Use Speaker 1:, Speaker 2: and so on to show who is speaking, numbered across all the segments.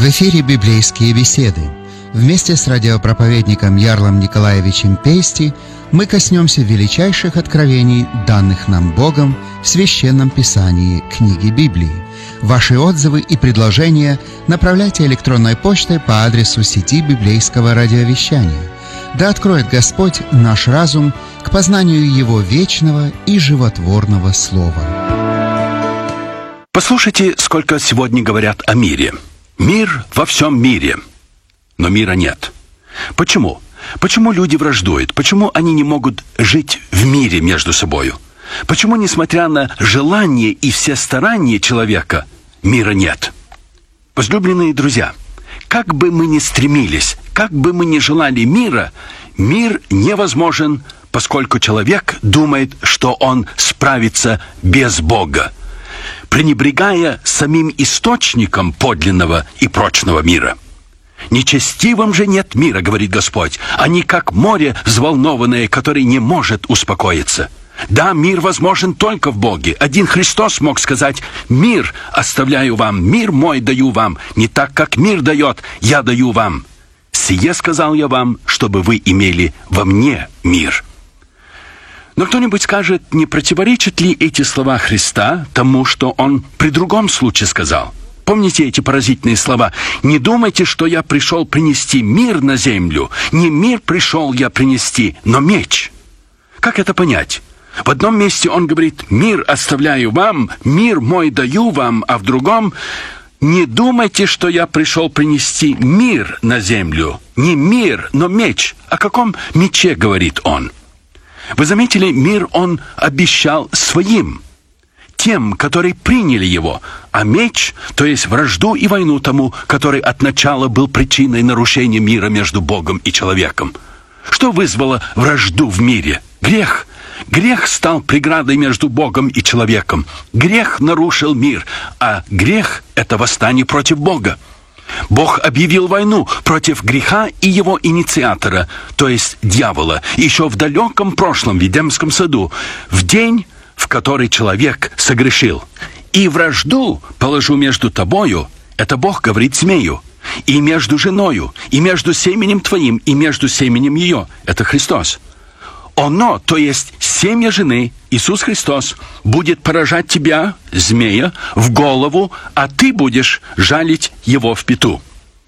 Speaker 1: В эфире «Библейские беседы». Вместе с радиопроповедником Ярлом Николаевичем Пейсти мы коснемся величайших откровений, данных нам Богом в Священном Писании книги Библии. Ваши отзывы и предложения направляйте электронной почтой по адресу сети библейского радиовещания. Да откроет Господь наш разум к познанию Его вечного и животворного Слова.
Speaker 2: Послушайте, сколько сегодня говорят о мире. Мир во всем мире. Но мира нет. Почему? Почему люди враждуют? Почему они не могут жить в мире между собою? Почему, несмотря на желание и все старания человека, мира нет? Возлюбленные друзья, как бы мы ни стремились, как бы мы ни желали мира, мир невозможен, поскольку человек думает, что он справится без Бога, пренебрегая самим источником подлинного и прочного мира. «Нечестивым же нет мира, — говорит Господь, — они как море взволнованное, которое не может успокоиться». Да, мир возможен только в Боге. Один Христос мог сказать: «Мир оставляю вам, мир мой даю вам, не так, как мир дает, я даю вам. Сие сказал я вам, чтобы вы имели во мне мир». Но кто-нибудь скажет, не противоречат ли эти слова Христа тому, что Он при другом случае сказал? Помните эти поразительные слова? «Не думайте, что я пришел принести мир на землю. Не мир пришел я принести, но меч». Как это понять? В одном месте Он говорит: «Мир оставляю вам, мир мой даю вам», а в другом: «Не думайте, что я пришел принести мир на землю. Не мир, но меч». О каком мече говорит Он? Вы заметили, мир Он обещал своим, тем, которые приняли его, а меч, то есть вражду и войну тому, который от начала был причиной нарушения мира между Богом и человеком. Что вызвало вражду в мире? Грех. Грех стал преградой между Богом и человеком. Грех нарушил мир, а грех — это восстание против Бога. Бог объявил войну против греха и его инициатора, то есть дьявола, еще в далеком прошлом, в Эдемском саду, в день, в который человек согрешил. «И вражду положу между тобою», это Бог говорит змею, «и между женою, и между семенем твоим, и между семенем ее», это Христос. Оно, то есть семя жены, Иисус Христос, будет поражать тебя, змея, в голову, а ты будешь жалить его в пяту.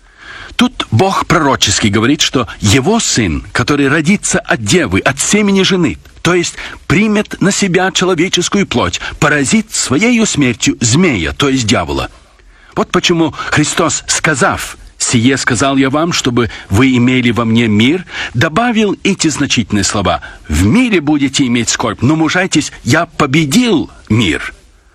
Speaker 2: Тут Бог пророчески говорит, что его сын, который родится от девы, от семени жены, то есть примет на себя человеческую плоть, поразит своею смертью змея, то есть дьявола. Вот почему Христос, сказав: «Сие сказал я вам, чтобы вы имели во мне мир», добавил эти значительные слова: «В мире будете иметь скорбь, но мужайтесь, я победил мир».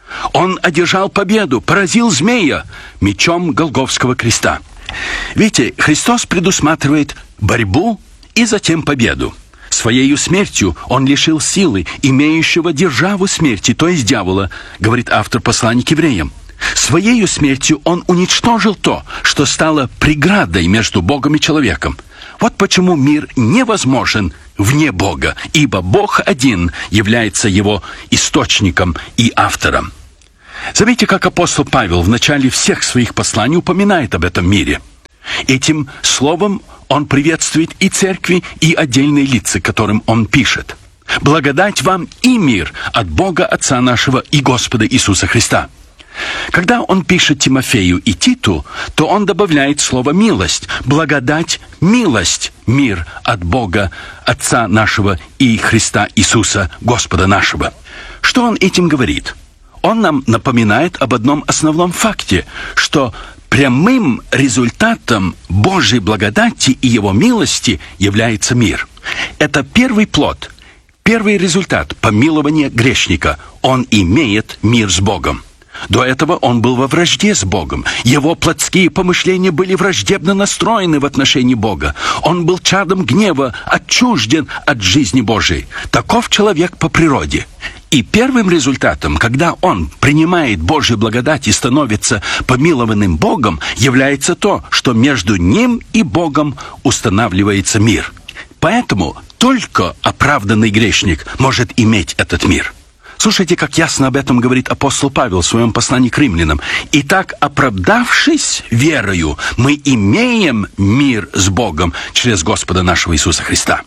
Speaker 2: Он одержал победу, поразил змея мечом Голгофского креста. Видите, Христос предусматривает борьбу и затем победу. Своею смертью Он лишил силы имеющего державу смерти, то есть дьявола, говорит автор послания к евреям. Своею смертью Он уничтожил то, что стало преградой между Богом и человеком. Вот почему мир невозможен вне Бога, ибо Бог один является его источником и автором. Заметьте, как апостол Павел в начале всех своих посланий упоминает об этом мире. Этим словом он приветствует и церкви, и отдельные лица, которым он пишет. «Благодать вам и мир от Бога Отца нашего и Господа Иисуса Христа». Когда он пишет Тимофею и Титу, то он добавляет слово «милость». Благодать, милость, мир от Бога, Отца нашего и Христа Иисуса, Господа нашего. Что он этим говорит? Он нам напоминает об одном основном факте, что прямым результатом Божьей благодати и Его милости является мир. Это первый плод, первый результат помилования грешника. Он имеет мир с Богом. До этого он был во вражде с Богом. Его плотские помышления были враждебно настроены в отношении Бога. Он был чадом гнева, отчужден от жизни Божией. Таков человек по природе. И первым результатом, когда он принимает Божью благодать и становится помилованным Богом, является то, что между ним и Богом устанавливается мир. Поэтому только оправданный грешник может иметь этот мир. Слушайте, как ясно об этом говорит апостол Павел в своем послании к римлянам. «Итак, оправдавшись верою, мы имеем мир с Богом через Господа нашего Иисуса Христа».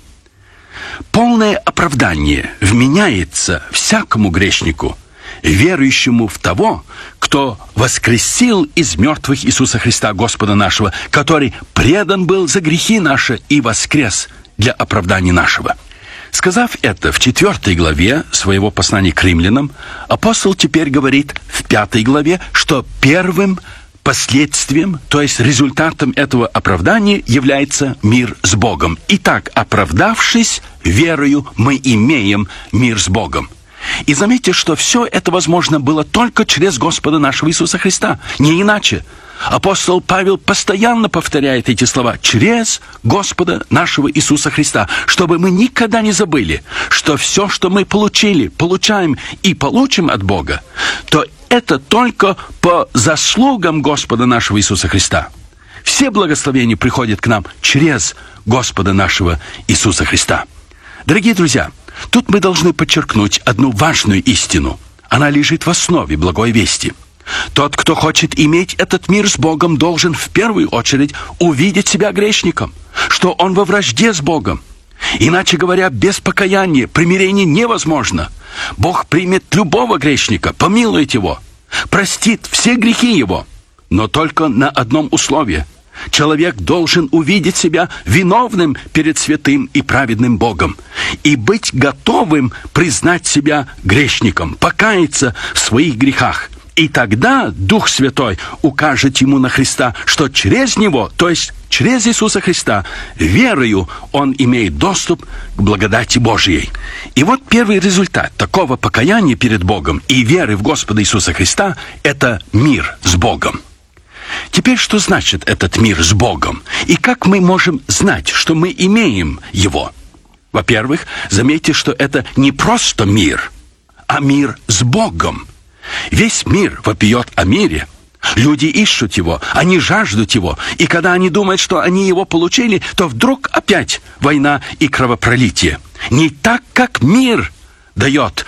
Speaker 2: Полное оправдание вменяется всякому грешнику, верующему в того, кто воскресил из мертвых Иисуса Христа, Господа нашего, который предан был за грехи наши и воскрес для оправдания нашего. Сказав это в 4 главе своего послания к римлянам, апостол теперь говорит в 5 главе, что первым последствием, то есть результатом этого оправдания является мир с Богом. Итак, оправдавшись верою, мы имеем мир с Богом. И заметьте, что все это возможно было только через Господа нашего Иисуса Христа, не иначе. Апостол Павел постоянно повторяет эти слова «через Господа нашего Иисуса Христа», чтобы мы никогда не забыли, что все, что мы получили, получаем и получим от Бога, то это только по заслугам Господа нашего Иисуса Христа. Все благословения приходят к нам через Господа нашего Иисуса Христа. Дорогие друзья, тут мы должны подчеркнуть одну важную истину. Она лежит в основе благой вести. Тот, кто хочет иметь этот мир с Богом, должен в первую очередь увидеть себя грешником, что он во вражде с Богом. Иначе говоря, без покаяния примирение невозможно. Бог примет любого грешника, помилует его, простит все грехи его, но только на одном условии. Человек должен увидеть себя виновным перед святым и праведным Богом и быть готовым признать себя грешником, покаяться в своих грехах. И тогда Дух Святой укажет ему на Христа, что через Него, то есть через Иисуса Христа, верою он имеет доступ к благодати Божьей. И вот первый результат такого покаяния перед Богом и веры в Господа Иисуса Христа – это мир с Богом. Теперь, что значит этот мир с Богом? И как мы можем знать, что мы имеем его? Во-первых, заметьте, что это не просто мир, а мир с Богом. Весь мир вопиет о мире. Люди ищут его, они жаждут его. И когда они думают, что они его получили, то вдруг опять война и кровопролитие. Не так, как мир дает.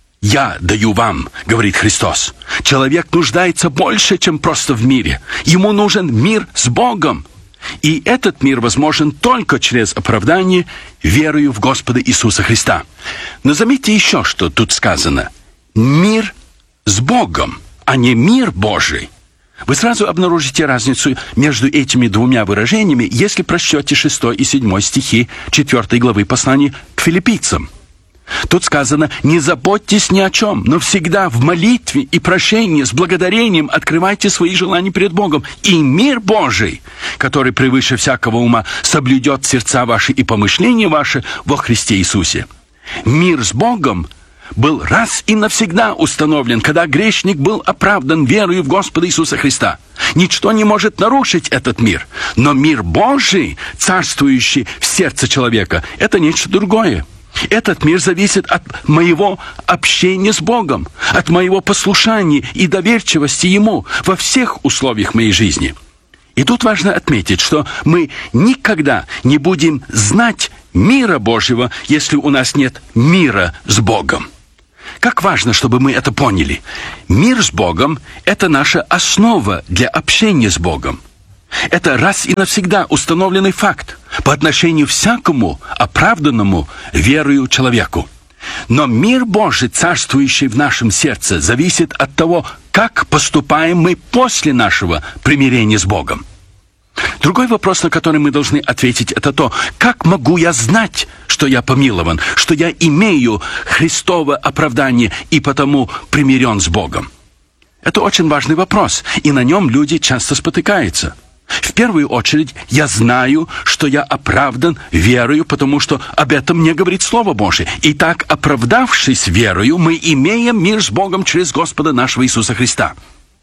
Speaker 2: «Я даю вам», — говорит Христос. Человек нуждается больше, чем просто в мире. Ему нужен мир с Богом. И этот мир возможен только через оправдание верою в Господа Иисуса Христа. Но заметьте еще, что тут сказано. Мир с Богом, а не мир Божий. Вы сразу обнаружите разницу между этими двумя выражениями, если прочтете 6 и 7 стихи 4 главы послания к филиппийцам. Тут сказано: «Не заботьтесь ни о чем, но всегда в молитве и прошении с благодарением открывайте свои желания перед Богом, и мир Божий, который превыше всякого ума, соблюдет сердца ваши и помышления ваши во Христе Иисусе». Мир с Богом был раз и навсегда установлен, когда грешник был оправдан верою в Господа Иисуса Христа. Ничто не может нарушить этот мир. Но мир Божий, царствующий в сердце человека, это нечто другое. Этот мир зависит от моего общения с Богом, от моего послушания и доверчивости Ему во всех условиях моей жизни. И тут важно отметить, что мы никогда не будем знать мира Божьего, если у нас нет мира с Богом. Как важно, чтобы мы это поняли. Мир с Богом – это наша основа для общения с Богом. Это раз и навсегда установленный факт по отношению к всякому оправданному верою человеку. Но мир Божий, царствующий в нашем сердце, зависит от того, как поступаем мы после нашего примирения с Богом. Другой вопрос, на который мы должны ответить, это то, как могу я знать, что я помилован, что я имею Христово оправдание и потому примирен с Богом. Это очень важный вопрос, и на нем люди часто спотыкаются. В первую очередь, я знаю, что я оправдан верою, потому что об этом мне говорит Слово Божие. Итак, оправдавшись верою, мы имеем мир с Богом через Господа нашего Иисуса Христа.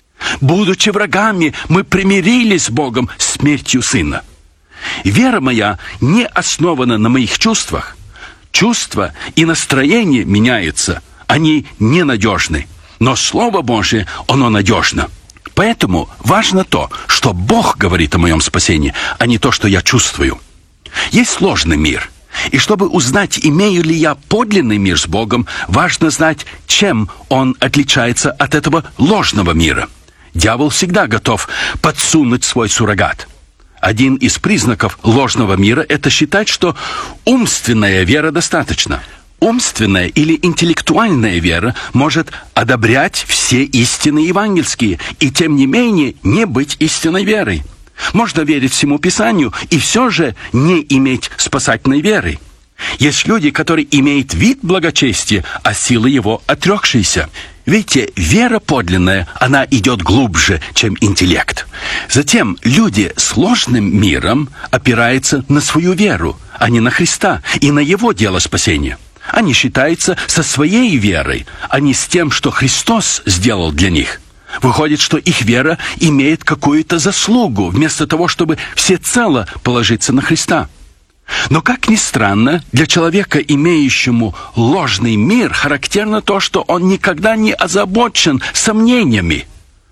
Speaker 2: Будучи врагами, мы примирились с Богом смертью Сына. Вера моя не основана на моих чувствах. Чувства и настроение меняются, они ненадежны. Но Слово Божие, оно надежно. Поэтому важно то, что Бог говорит о моем спасении, а не то, что я чувствую. Есть ложный мир. И чтобы узнать, имею ли я подлинный мир с Богом, важно знать, чем он отличается от этого ложного мира. Дьявол всегда готов подсунуть свой суррогат. Один из признаков ложного мира – это считать, что умственная вера достаточно. Умственная или интеллектуальная вера может одобрять все истины евангельские и, тем не менее, не быть истинной верой. Можно верить всему Писанию и все же не иметь спасательной веры. Есть люди, которые имеют вид благочестия, а силы его отрекшиеся. Видите, вера подлинная, она идет глубже, чем интеллект. Затем люди с ложным миром опираются на свою веру, а не на Христа и на Его дело спасения. Они считаются со своей верой, а не с тем, что Христос сделал для них. Выходит, что их вера имеет какую-то заслугу, вместо того, чтобы всецело положиться на Христа. Но, как ни странно, для человека, имеющему ложный мир, характерно то, что он никогда не озабочен сомнениями.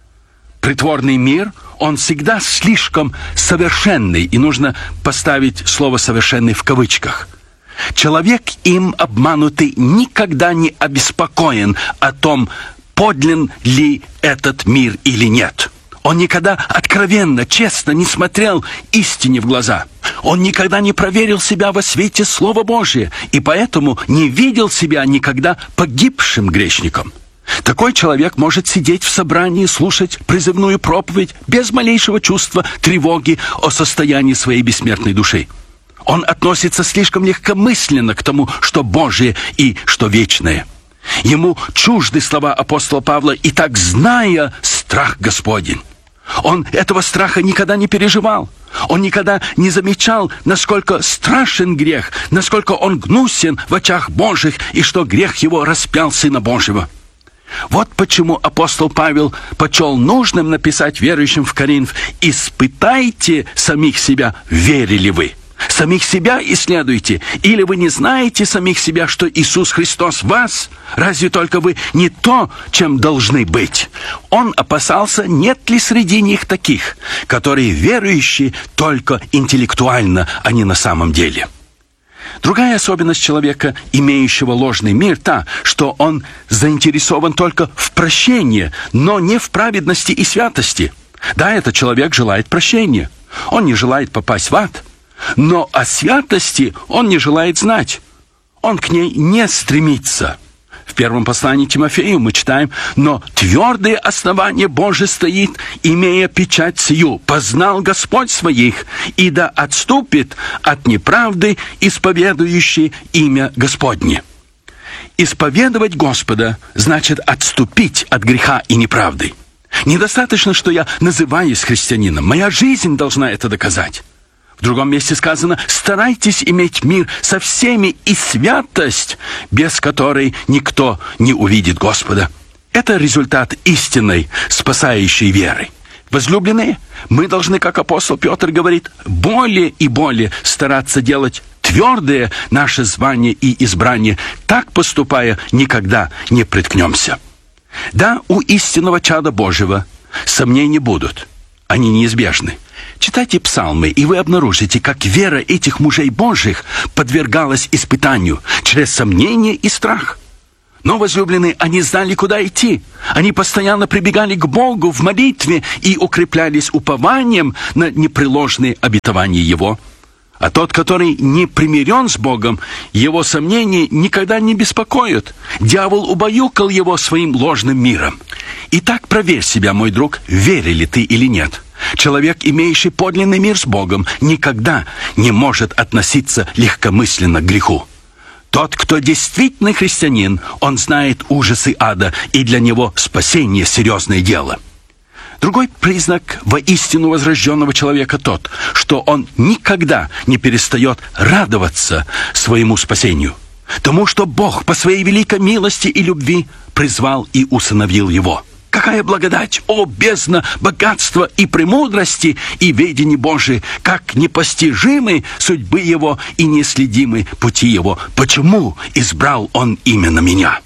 Speaker 2: Притворный мир, он всегда слишком совершенный, и нужно поставить слово «совершенный» в кавычках. Человек, им обманутый, никогда не обеспокоен о том, подлинен ли этот мир или нет. Он никогда откровенно, честно не смотрел истине в глаза. Он никогда не проверил себя во свете Слова Божия, и поэтому не видел себя никогда погибшим грешником. Такой человек может сидеть в собрании, слушать призывную проповедь без малейшего чувства тревоги о состоянии своей бессмертной души. Он относится слишком легкомысленно к тому, что Божие и что вечное. Ему чужды слова апостола Павла «И так, зная страх Господень». Он этого страха никогда не переживал. Он никогда не замечал, насколько страшен грех, насколько он гнусен в очах Божьих, и что грех его распял Сына Божьего. Вот почему апостол Павел почел нужным написать верующим в Коринф: «Испытайте самих себя, верили вы». Самих себя исследуйте. Или вы не знаете самих себя, что Иисус Христос в вас? Разве только вы не то, чем должны быть? Он опасался, нет ли среди них таких, которые верующие только интеллектуально, а не на самом деле. Другая особенность человека, имеющего ложный мир, та, что он заинтересован только в прощении, но не в праведности и святости. Да, этот человек желает прощения. Он не желает попасть в ад. Но о святости он не желает знать. Он к ней не стремится. В первом послании Тимофею мы читаем: «Но твердое основание Божие стоит, имея печать сию, познал Господь своих, и да отступит от неправды, исповедующий имя Господне». Исповедовать Господа значит отступить от греха и неправды. Недостаточно, что я называюсь христианином. Моя жизнь должна это доказать. В другом месте сказано: «Старайтесь иметь мир со всеми и святость, без которой никто не увидит Господа». Это результат истинной, спасающей веры. Возлюбленные, мы должны, как апостол Петр говорит, более и более стараться делать твердое наше звание и избрание. Так поступая, никогда не приткнемся. Да, у истинного чада Божьего сомнения будут. Они неизбежны. Читайте псалмы, и вы обнаружите, как вера этих мужей Божьих подвергалась испытанию через сомнение и страх. Но, возлюбленные, они знали, куда идти. Они постоянно прибегали к Богу в молитве и укреплялись упованием на непреложные обетования Его. А тот, который не примирен с Богом, его сомнения никогда не беспокоят. Дьявол убаюкал его своим ложным миром. Итак, проверь себя, мой друг, верил ли ты или нет. Человек, имеющий подлинный мир с Богом, никогда не может относиться легкомысленно к греху. Тот, кто действительно христианин, он знает ужасы ада, и для него спасение – серьезное дело. Другой признак воистину возрожденного человека тот, что он никогда не перестает радоваться своему спасению, тому, что Бог по своей великой милости и любви призвал и усыновил его. Какая благодать, о бездна богатства и премудрости и ведения Божии, как непостижимы судьбы Его и неследимы пути Его. Почему избрал Он именно меня?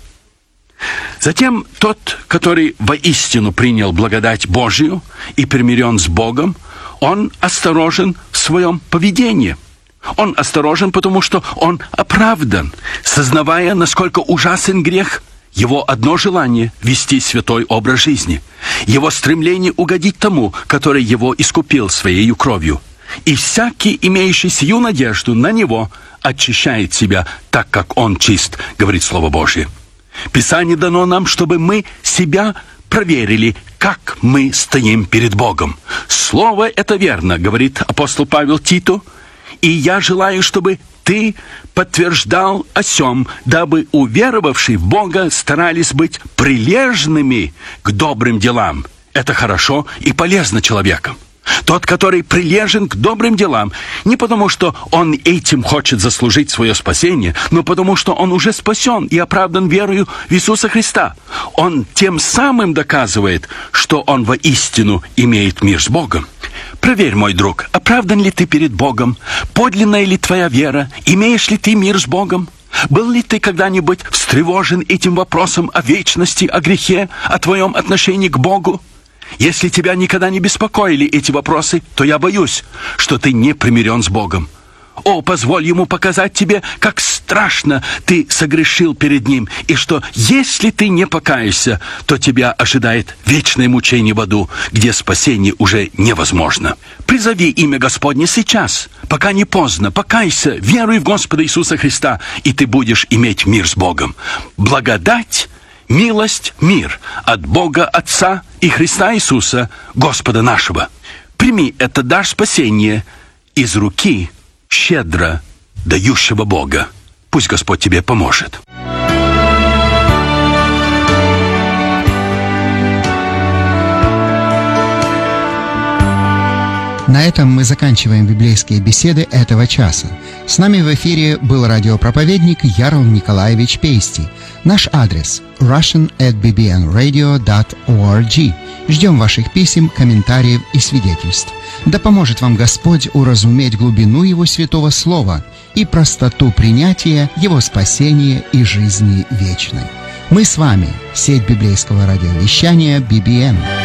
Speaker 2: Затем тот, который воистину принял благодать Божию и примирен с Богом, он осторожен в своем поведении. Он осторожен, потому что он оправдан, сознавая, насколько ужасен грех. Его одно желание — вести святой образ жизни. Его стремление угодить тому, который его искупил своею кровью. И всякий, имеющий сию надежду на него, очищает себя так, как он чист, говорит Слово Божье. Писание дано нам, чтобы мы себя проверили, как мы стоим перед Богом. Слово это верно, говорит апостол Павел Титу. И я желаю, чтобы ты подтверждал о сем, дабы уверовавшие в Бога старались быть прилежными к добрым делам. Это хорошо и полезно человеком. Тот, который прилежен к добрым делам, не потому, что он этим хочет заслужить свое спасение, но потому, что он уже спасен и оправдан верою в Иисуса Христа. Он тем самым доказывает, что он воистину имеет мир с Богом. Проверь, мой друг, оправдан ли ты перед Богом? Подлинная ли твоя вера? Имеешь ли ты мир с Богом? Был ли ты когда-нибудь встревожен этим вопросом о вечности, о грехе, о твоем отношении к Богу? Если тебя никогда не беспокоили эти вопросы, то я боюсь, что ты не примирен с Богом. О, позволь ему показать тебе, как страшно ты согрешил перед ним, и что, если ты не покаешься, то тебя ожидает вечное мучение в аду, где спасение уже невозможно. Призови имя Господне сейчас, пока не поздно. Покайся, веруй в Господа Иисуса Христа, и ты будешь иметь мир с Богом. Благодать, милость, мир от Бога Отца и Христа Иисуса, Господа нашего. Прими этот дар спасения из руки щедро дающего Бога. Пусть Господь тебе поможет.
Speaker 1: На этом мы заканчиваем библейские беседы этого часа. С нами в эфире был радиопроповедник Ярл Николаевич Пейсти. Наш адрес russian@bbnradio.org. Ждем ваших писем, комментариев и свидетельств. Да поможет вам Господь уразуметь глубину Его святого Слова и простоту принятия Его спасения и жизни вечной. Мы с вами, сеть библейского радиовещания BBN.